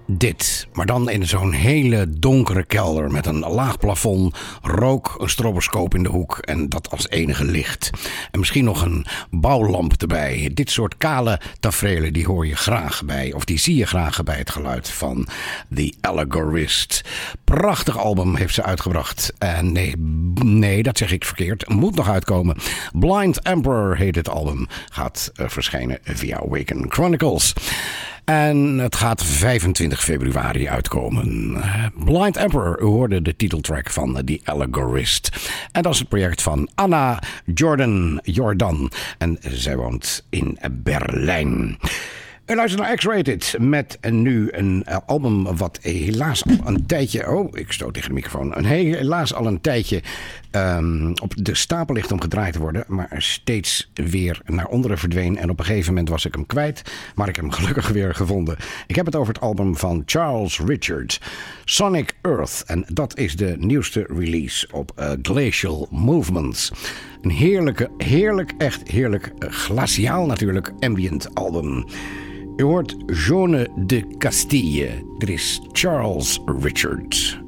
dit. Maar dan in zo'n hele donkere kelder met een laag plafond, rook, een stroboscoop in de hoek en dat als enige licht. En misschien nog een bouwlamp erbij. Dit soort kale taferelen die hoor je graag bij, of die zie je graag bij het geluid van The Allegorist. Prachtig album heeft ze uitgebracht. En nee, dat zeg ik verkeerd. Moet nog uitkomen. Blind Emperor heet het album. Gaat verschijnen via Awaken Chronicles. En het gaat 25 februari uitkomen. Blind Emperor, u hoorde de titeltrack van The Allegorist. En dat is het project van Anna Jordan. En zij woont in Berlijn. U luistert naar X-Rated met nu een album wat helaas al een tijdje... Oh, ik stoot tegen de microfoon. Helaas al een tijdje op de stapel ligt om gedraaid te worden. Maar steeds weer naar onderen verdween. En op een gegeven moment was ik hem kwijt. Maar ik heb hem gelukkig weer gevonden. Ik heb het over het album van Charles Richards. Sonic Earth. En dat is de nieuwste release op Glacial Movements. Een echt heerlijk, glaciaal natuurlijk, ambient album. U hoort Jeanne de Castille. Dit is Charles Richards.